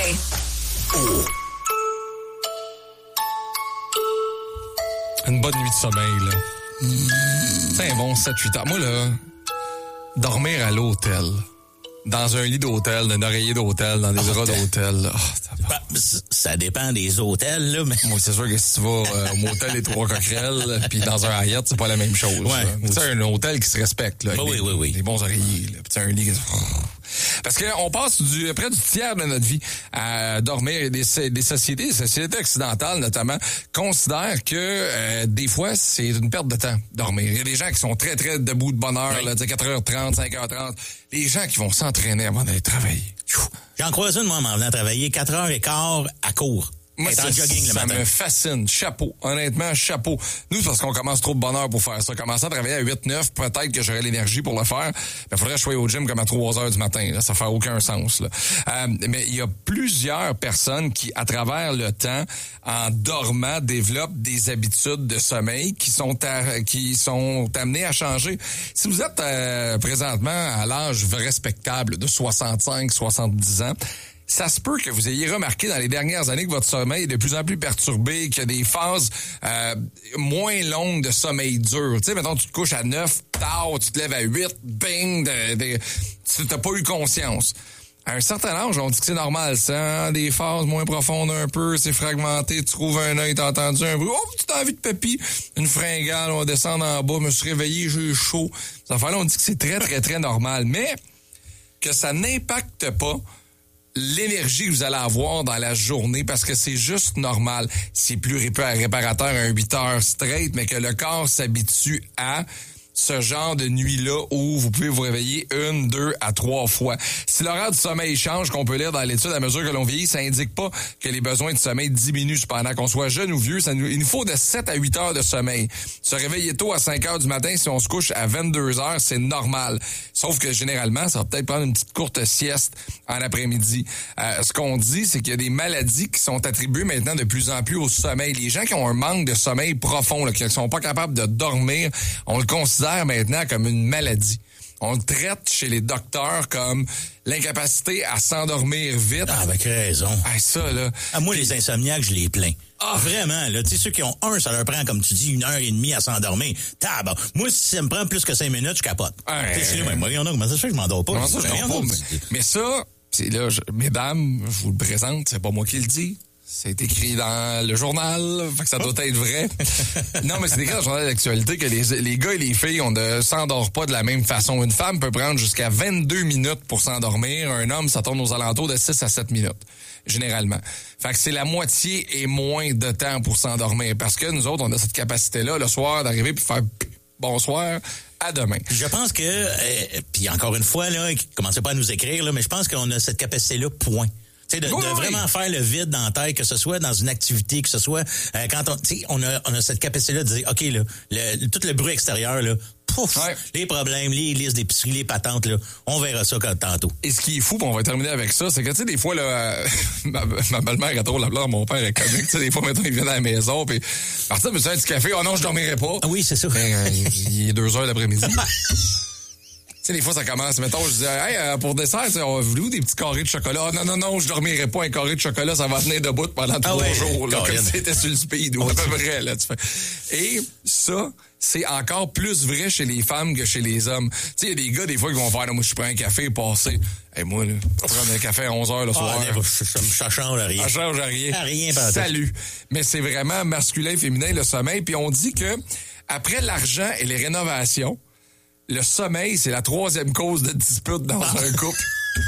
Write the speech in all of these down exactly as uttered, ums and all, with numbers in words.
Play. Oh. Une bonne nuit de sommeil, là. Mmh. C'est un bon sept huit heures. Moi, là, dormir à l'hôtel, dans un lit d'hôtel, d'un oreiller d'hôtel, dans des oh, draps d'hôtel, là. Oh, ben, ça dépend des hôtels, là, mais... Moi, c'est sûr que si tu vas euh, au motel des Trois Coquerelles, puis dans un Hyatt, c'est pas la même chose. Ouais. Tu sais, un hôtel qui se respecte, là. Ben, avec oui, des, oui, oui. des bons oreillers, là. Puis un lit qui... Parce qu'on passe du, près du tiers de notre vie à dormir. Et des, des sociétés, des sociétés occidentales notamment, considèrent que euh, des fois, c'est une perte de temps, dormir. Il y a des gens qui sont très, très debout de bonne heure, oui. là, quatre heures trente, cinq heures trente. Les gens qui vont s'entraîner avant d'aller travailler. J'en croise une, moi, en m'en venant travailler, quatre heures quinze à court. Moi, ça, jogging le ça matin. me fascine. Chapeau. Honnêtement, chapeau. Nous, c'est parce qu'on commence trop de bonne heure pour faire ça. Commencer à travailler à huit neuf, peut-être que j'aurais l'énergie pour le faire. Il faudrait que je sois au gym comme à trois heures du matin. Là. Ça fait aucun sens. Là. Euh, mais il y a plusieurs personnes qui, à travers le temps, en dormant, développent des habitudes de sommeil qui sont à, qui sont amenées à changer. Si vous êtes euh, présentement à l'âge respectable de soixante-cinq, soixante-dix ans, ça se peut que vous ayez remarqué dans les dernières années que votre sommeil est de plus en plus perturbé, qu'il y a des phases euh, moins longues de sommeil dur. Tu sais, mettons, tu te couches à neuf, tard, tu te lèves à huit, bing, de, de, tu n'as pas eu conscience. À un certain âge, on dit que c'est normal, ça, hein? Des phases moins profondes un peu, c'est fragmenté, tu trouves un œil, t'as entendu un bruit, oh, tu as envie de papy, une fringale, on va descendre en bas, me suis réveillé, j'ai eu chaud. Ça fait là, on dit que c'est très, très, très normal, mais que ça n'impacte pas l'énergie que vous allez avoir dans la journée parce que c'est juste normal. C'est plus réparateur un huit heures straight, mais que le corps s'habitue à ce genre de nuit-là où vous pouvez vous réveiller une, deux à trois fois. Si l'horaire du sommeil change, qu'on peut lire dans l'étude à mesure que l'on vieillit, ça indique pas que les besoins de sommeil diminuent cependant. Qu'on soit jeune ou vieux, ça nous, il nous faut de sept à huit heures de sommeil. Se réveiller tôt à cinq heures du matin, si on se couche à vingt-deux heures, c'est normal. Sauf que généralement, ça va peut-être prendre une petite courte sieste en après-midi. Euh, ce qu'on dit, c'est qu'il y a des maladies qui sont attribuées maintenant de plus en plus au sommeil. Les gens qui ont un manque de sommeil profond, là, qui ne sont pas capables de dormir, on le considère maintenant comme une maladie. On le traite chez les docteurs comme l'incapacité à s'endormir vite. Ah, avec raison. Ah, ça, là. Ah, moi, les insomniaques, je les plains. Ah, vraiment, là. Tu sais, ceux qui ont un, ça leur prend, comme tu dis, une heure et demie à s'endormir. Tab. Moi, si ça me prend plus que cinq minutes, je capote. Ah, tu sais, moi, moi, comment ça se fait que je m'endors pas? Non, ça, je m'endors pas. Mais, mais ça, c'est là, je, mesdames, je vous le présente, c'est pas moi qui le dis. C'est écrit dans le journal, fait que ça doit être vrai. Non, mais c'est écrit dans le journal d'actualité que les, les gars et les filles, on ne s'endort pas de la même façon. Une femme peut prendre jusqu'à vingt-deux minutes pour s'endormir. Un homme, ça tourne aux alentours de six à sept minutes, généralement. Fait que c'est la moitié et moins de temps pour s'endormir. Parce que nous autres, on a cette capacité-là, le soir, d'arriver puis faire bonsoir, à demain. Je pense que, euh, puis encore une fois, là, commencez pas à nous écrire, là, mais je pense qu'on a cette capacité-là, point. Tu sais, de, oui, de vraiment oui. faire le vide dans la tête, que ce soit dans une activité, que ce soit euh, quand on, tu sais, on a, on a cette capacité-là de dire, ok, là, le, tout le bruit extérieur, là, pouf, ouais. les problèmes, les listes d'épicerie, les patentes, là, on verra ça quand, tantôt. Et ce qui est fou, puis on va terminer avec ça, c'est que tu sais, des fois, là, euh, ma, ma belle-mère est trop la blonde, mon père est comique, tu sais, des fois, maintenant, il vient à la maison, puis partir, me faire du café, oh non, je dormirai pas. Ah oui, c'est ça. Ben, euh, il est deux heures l'après-midi. Tu sais, des fois, ça commence. Mettons, je dis, hey, euh, pour dessert, on voulez-vous des petits carrés de chocolat? Ah, non, non, non, je dormirai pas. Un carré de chocolat, ça va tenir debout pendant trois ah ouais, jours, là, comme si c'était sur le speed, ou à peu près, là, tu fais. Et ça, c'est encore plus vrai chez les femmes que chez les hommes. Tu sais, il y a des gars, des fois, qui vont faire, là, moi, je prends un café et passer. Hey, moi, là, je prends un café à onze heures le soir. Ah, ça, ça change rien. Ça change rien. À rien, Salut. Mais c'est vraiment masculin, féminin, le sommeil. Puis on dit que, après l'argent et les rénovations, le sommeil, c'est la troisième cause de dispute dans ah. un couple.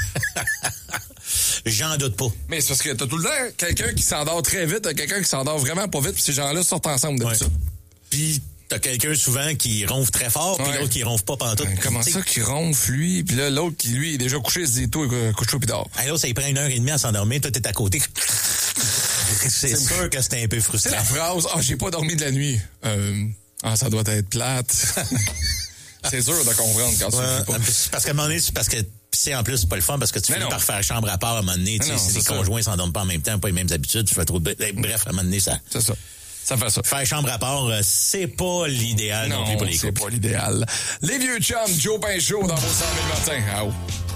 J'en doute pas. Mais c'est parce que t'as tout le temps quelqu'un qui s'endort très vite, t'as quelqu'un qui s'endort vraiment pas vite, puis ces gens-là sortent ensemble de ouais. ça. Puis t'as quelqu'un souvent qui ronfle très fort, puis ouais. l'autre qui ronfle pas pantoute. Ben, comment T'sais... ça qui ronfle, lui, puis là, l'autre qui, lui, est déjà couché, il se dit, toi, couche-toi puis dors. Hey, l'autre, ça il prend une heure et demie à s'endormir, toi, t'es à côté. C'est, c'est sûr que c'était un peu frustrant. C'est la phrase, ah, j'ai pas dormi de la nuit. Euh, ah, ça doit être plate. C'est dur de comprendre quand ouais, tu le fais pas. Parce qu'à un moment donné, c'est parce que c'est en plus c'est pas le fun parce que tu finis par faire chambre à part à un moment donné. Tu sais, si les conjoints s'endorment pas en même temps, pas les mêmes habitudes, tu fais trop de... Bref, à un moment donné, ça... C'est ça. Ça fait ça. Faire chambre à part, c'est pas l'idéal non, non plus pour les couples. C'est pas l'idéal. Les vieux chums, Joe Pinchot dans vos salles le matin. Ah, oh.